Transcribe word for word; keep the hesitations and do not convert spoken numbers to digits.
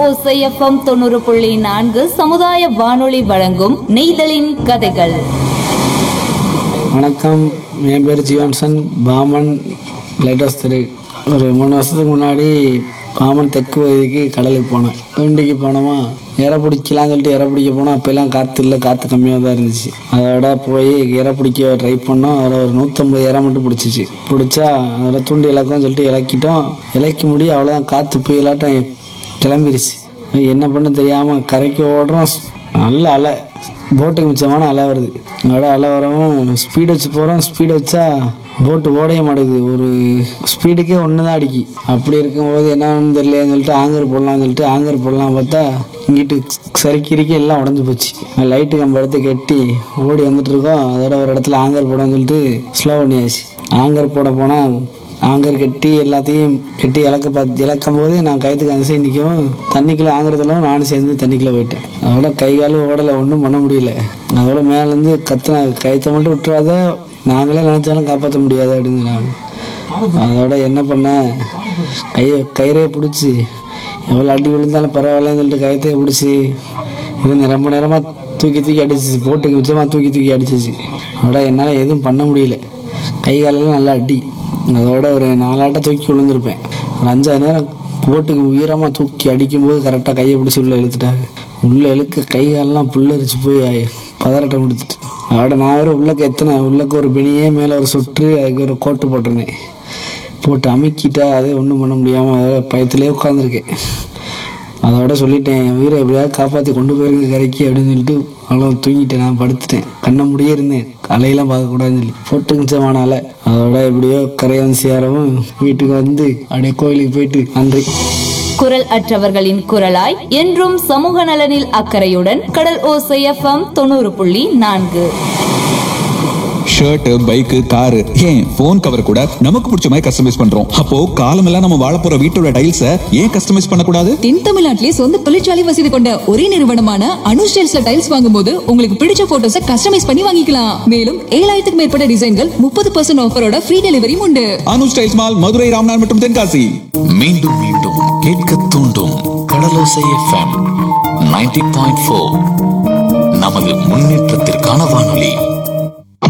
ஓசை எஃப்எம் தொண்ணூறு புள்ளி நான்கு சமுதாய வானொலி வழங்கும் நெய்தலின் கதைகள். வணக்கம், என் பேர் ஜீவன்சன். பாமன் லைட் ஹவுஸ் தெரு. ஒரு மூணு வருஷத்துக்கு முன்னாடி பாமன் தெற்கு பகுதிக்கு கடலுக்கு போனேன். தூண்டிக்கு போனோமா, இறை பிடிக்கலான்னு சொல்லிட்டு இறை பிடிக்க போனோம். அப்போல்லாம் காற்று இல்லை, காற்று கம்மியாக தான் இருந்துச்சு. அதோட போய் இறை பிடிக்க ட்ரை பண்ணோம். அதில் ஒரு நூற்றம்பது இறை மட்டும் பிடிச்சிச்சு. பிடிச்சா அதில் தூண்டி இலக்கம்னு சொல்லிட்டு இலக்கிட்டோம். இலக்கி முடியும், அவ்வளோதான், காற்று புயலாட்டம் கிளம்பிருச்சு. என்ன பண்ண தெரியாமல் கரைக்கு ஓடுறோம். நல்ல அலை, போட்டுக்கு மிச்சமான அலை வருது. அதோட அலை வரவும் ஸ்பீடு வச்சு போகிறோம். ஸ்பீடு வச்சா போட்டு ஓடைய மாட்டேங்குது. ஒரு ஸ்பீடுக்கே ஒன்று தான் அடிக்கி. அப்படி இருக்கும்போது என்னன்னு தெரியலன்னு சொல்லிட்டு ஆங்கர் போடலாம்னு சொல்லிட்டு ஆங்கர் போடலாம் பார்த்தா இங்கிட்டு சரிக்கிறக்கி எல்லாம் உடஞ்சி போச்சு. லைட்டு கம்பு எடுத்து கட்டி ஓடி வந்துட்டு இருக்கோம். அதோட ஒரு இடத்துல ஆங்கர் போடன்னு சொல்லிட்டு ஸ்லோ பண்ணியாச்சு. ஆங்கர் போட போனால் ஆங்கர் கட்டி எல்லாத்தையும் கட்டி இழக்க பார்த்து இழக்கும் போது நான் கயத்துக்கு அந்த சைடு நிற்கவும் தண்ணிக்குள்ளே ஆங்கிறதுல நானும் சேர்ந்து தண்ணிக்குள்ளே போயிட்டேன். அதோட கை காலும் ஓடலை, ஒன்றும் பண்ண முடியல. அதோட மேலேருந்து கத்துனா கயத்தை மட்டும் விட்டுறாத, நாங்களே நினச்சாலும் காப்பாற்ற முடியாது அப்படின்னு. நான் அதோட என்ன பண்ணேன், கையை கயிறையை பிடிச்சி எவ்வளோ அடி விழுந்தாலும் பரவாயில்லன்னு சொல்லிட்டு கயத்தையை பிடிச்சி இருந்து ரொம்ப நேரமாக தூக்கி தூக்கி அடிச்சிச்சு. போட்டுக்கு மிச்சமாக தூக்கி தூக்கி அடிச்சிச்சு. அதோட என்னால் எதுவும் பண்ண முடியல. கை காலெல்லாம் நல்லா அடி. அதோட ஒரு நாலாட்டை தூக்கி விழுந்திருப்பேன். ஒரு அஞ்சாறு நேரம் போட்டுக்கு உயரமாக தூக்கி அடிக்கும்போது கரெக்டாக கையை பிடிச்சி உள்ளே இழுத்துட்டாங்க. உள்ளே இழுக்க கை காலெல்லாம் புல்லரிச்சு போய் பதறட்டம் கொடுத்துட்டு. அதோட நான் வேறு உள்ளக்கு எத்தனை உள்ளக்கு ஒரு பிணியே மேலே ஒரு சுற்று, அதுக்கு ஒரு கோட்டு போட்டிருந்தேன். போட்டு அமுக்கிட்டா அதே ஒன்றும் பண்ண முடியாமல் அதோட பயத்திலே உட்காந்துருக்கேன். அதோட சொல்லிட்டேன், என் உயிரை எப்படியாவது காப்பாற்றி கொண்டு போயிருங்க கரைக்கு அப்படின்னு சொல்லிட்டு அவ்வளோ தூங்கிட்டேன். நான் படுத்துட்டேன். கண்ணை முடியே இருந்தேன், அலையெல்லாம் பார்க்கக்கூடாதுன்னு சொல்லி போட்டு மிச்சமான அலை. அதோட எப்படியோ கரையை வந்து சேரவும் வீட்டுக்கு வந்து அப்படியே கோயிலுக்கு போயிட்டு நன்றி. குரல் அற்றவர்களின் குரலாய் என்றும் சமூக நலனில் அக்கறையுடன் கடல் ஓசை எஃப்எம் தொண்ணூறு புள்ளி நான்கு. ஷர்ட், பைக், காரு, ஏன் போன் கவர் கூட நமக்கு பிடிச்ச மாதிரி கஸ்டமைஸ் பண்றோம். அப்போ காலமெல்லாம் நம்ம வாழ போற வீட்டோட டைல்ஸை ஏன் கஸ்டமைஸ் பண்ணக்கூடாது? தென் தமிழ்நாட்டிலே சொந்த தொழிற்சாலை வசதி கொண்ட ஒரே நிறுவனமான அனுஷ் டைல்ஸ்ல டைல்ஸ் வாங்கும்போது உங்களுக்கு பிடிச்ச போட்டோஸை கஸ்டமைஸ் பண்ணி வாங்கிக்கலாம். மேலும் ஏழாயிரத்துக்கு மேற்பட்ட டிசைன்கள் முப்பது பர்சன்ட் ஆஃபரோட ஃப்ரீ டெலிவரி உண்டு. அனுஷ் டைல்ஸ் மால், மதுரை, ராம்நாத் மற்றும் தென்காசி. மீண்டும் மீண்டும் கேட்க தூண்டும் கடலோசை எஃப்எம் தொண்ணூறு புள்ளி நான்கு. நமது முன்னேற்றத்திற்கான வானொலி.